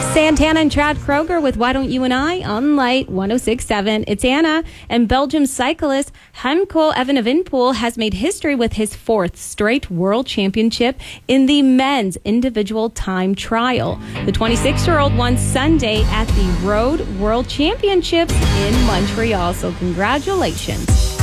Santana and Chad Kroger with Why Don't You and I on Light 106.7. It's Anna, and Belgium cyclist Remco Evenepoel has made history with his fourth straight world championship in the men's individual time trial. The 26-year-old won Sunday at the Road World Championships in Montreal, so congratulations.